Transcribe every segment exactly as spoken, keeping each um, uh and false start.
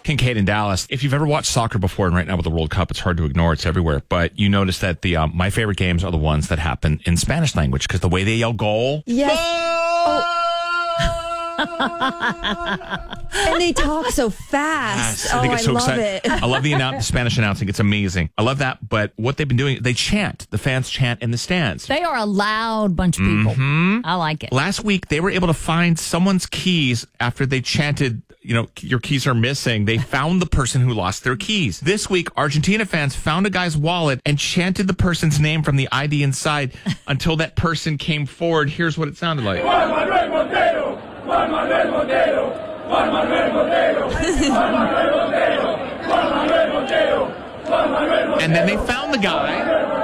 Kincaid in Dallas. If you've ever watched soccer before, and right now with the World Cup, it's hard to ignore. It's everywhere. But you notice that the um, my favorite games are the ones that happen in Spanish language because the way they yell goal. Yes. Oh! And they talk so fast. Yes, oh, they get I so love excited. it. I love the, annou- the Spanish announcing. It's amazing. I love that. But what they've been doing, they chant. The fans chant in the stands. They are a loud bunch of people. Mm-hmm. I like it. Last week, they were able to find someone's keys after they chanted, you know, your keys are missing. They found the person who lost their keys. This week, Argentina fans found a guy's wallet and chanted the person's name from the I D inside until that person came forward. Here's what it sounded like. Juan Manuel Montero! Juan Manuel Montero! Juan Manuel Montero! Juan Manuel Montero! Juan Manuel Montero! Juan Manuel Montero! And then they found the guy.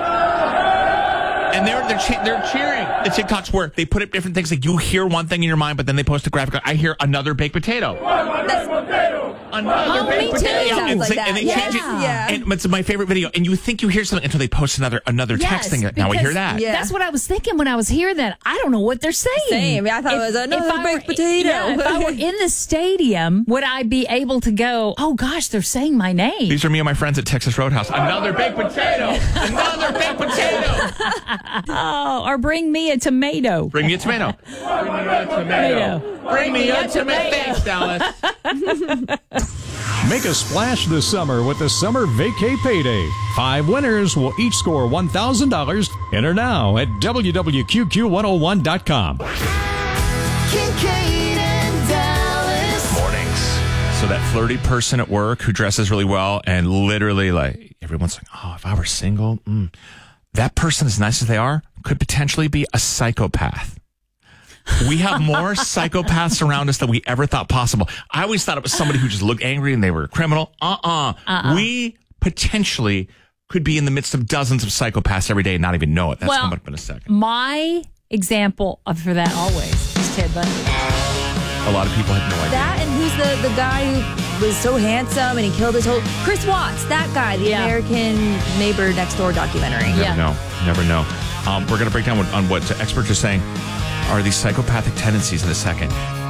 And they're they're, che- they're cheering. The TikToks where they put up different things. Like you hear one thing in your mind, but then they post a graphic. I hear another baked potato. Juan Manuel Montero! Another Oh, baked me too. potato. Sounds and, like so- that. and they Yeah. change it. Yeah. And it's my favorite video. And you think you hear something until they post another another text thing. Now we hear because that. Yeah. That's what I was thinking when I was hearing that. I don't know what they're saying. Same. I thought it was another if I baked were- potato. Yeah, if I were in the stadium, would I be able to go, oh gosh, they're saying my name? These are me and my friends at Texas Roadhouse. Another baked potato. Another baked potato. Oh, or bring me a tomato. Bring me a tomato. Bring me a tomato. Bring me a tomato. Thanks, Dallas. Make a splash this summer with the Summer Vacay Payday. Five winners will each score one thousand dollars. Enter now at w w q q one oh one dot com. Kincaid and Dallas. Mornings. So that flirty person at work who dresses really well and literally like everyone's like, oh, if I were single, mm. That person, as nice as they are, could potentially be a psychopath. We have more psychopaths around us than we ever thought possible. I always thought it was somebody who just looked angry and they were a criminal. Uh-uh. uh-uh. We potentially could be in the midst of dozens of psychopaths every day and not even know it. That's well, coming up in a second. My example of for that always is Ted Bundy. A lot of people have no idea. That and who's the, the guy who was so handsome and he killed his whole... Chris Watts, that guy, the Yeah. American Neighbor Next Door documentary. Never Yeah. know. Never know. Um, we're going to break down what, on what experts are saying are these psychopathic tendencies in a second.